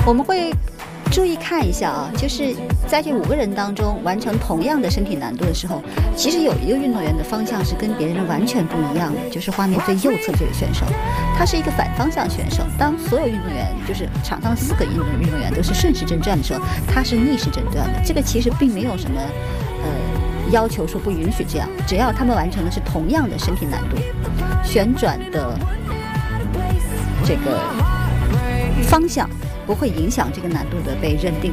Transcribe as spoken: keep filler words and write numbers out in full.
我们会注意看一下啊，就是在这五个人当中完成同样的身体难度的时候，其实有一个运动员的方向是跟别人完全不一样的，就是画面最右侧这个选手，他是一个反方向选手。当所有运动员就是场上四个运动运动员都是顺时针转的时候，他是逆时针转的。这个其实并没有什么呃要求说不允许这样，只要他们完成的是同样的身体难度，旋转的这个方向不会影响这个难度的被认定。